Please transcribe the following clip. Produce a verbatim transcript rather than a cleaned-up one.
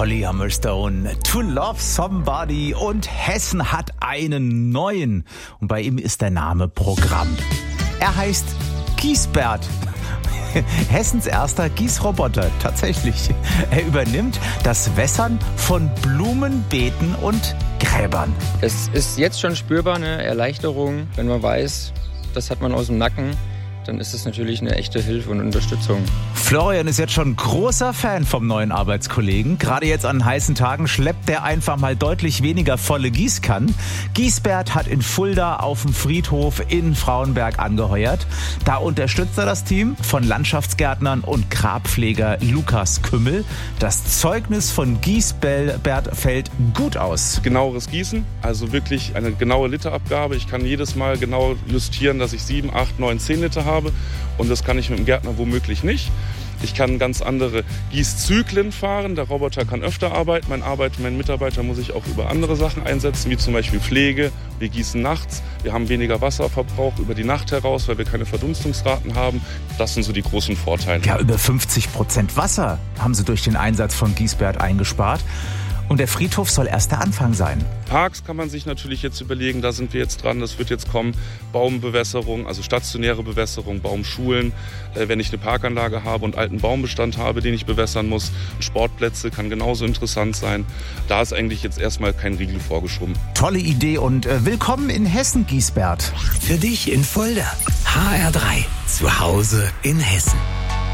Holly Humberstone, To Love Somebody, und Hessen hat einen neuen und bei ihm ist der Name Programm. Er heißt Gießbert. Hessens erster Gießroboter, tatsächlich. Er übernimmt das Wässern von Blumenbeeten und Gräbern. Es ist jetzt schon spürbar eine Erleichterung, wenn man weiß, das hat man aus dem Nacken. Dann ist es natürlich eine echte Hilfe und Unterstützung. Florian ist jetzt schon großer Fan vom neuen Arbeitskollegen. Gerade jetzt an heißen Tagen schleppt der einfach mal deutlich weniger volle Gießkannen. Gießbert hat in Fulda auf dem Friedhof in Frauenberg angeheuert. Da unterstützt er das Team von Landschaftsgärtnern und Grabpfleger Lukas Kümmel. Das Zeugnis von Gießbert fällt gut aus. Genaueres Gießen, also wirklich eine genaue Literabgabe. Ich kann jedes Mal genau justieren, dass ich sieben, acht, neun, zehn Liter habe. habe und das kann ich mit dem Gärtner womöglich nicht. Ich kann ganz andere Gießzyklen fahren. Der Roboter kann öfter arbeiten. Mein Arbeit, mein Mitarbeiter muss ich auch über andere Sachen einsetzen, wie zum Beispiel Pflege. Wir gießen nachts. Wir haben weniger Wasserverbrauch über die Nacht heraus, weil wir keine Verdunstungsraten haben. Das sind so die großen Vorteile. Ja, über fünfzig Prozent Wasser haben sie durch den Einsatz von Gießbert eingespart. Und der Friedhof soll erst der Anfang sein. Parks kann man sich natürlich jetzt überlegen, da sind wir jetzt dran, das wird jetzt kommen. Baumbewässerung, also stationäre Bewässerung, Baumschulen. Äh, wenn ich eine Parkanlage habe und alten Baumbestand habe, den ich bewässern muss. Sportplätze kann genauso interessant sein. Da ist eigentlich jetzt erstmal kein Riegel vorgeschoben. Tolle Idee und äh, willkommen in Hessen, Gießbert. Für dich in Fulda. H R drei. Zu Hause in Hessen.